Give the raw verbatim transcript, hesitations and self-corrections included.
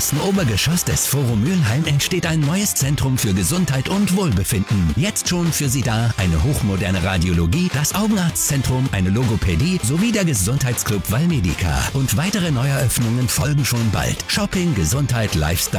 ersten Obergeschoss des Forum Mülheim entsteht ein neues Zentrum für Gesundheit und Wohlbefinden. Jetzt schon für Sie da eine hochmoderne Radiologie, das Augenarztzentrum, eine Logopädie sowie der Gesundheitsclub Valmedica. Und weitere Neueröffnungen folgen schon bald. Shopping, Gesundheit, Lifestyle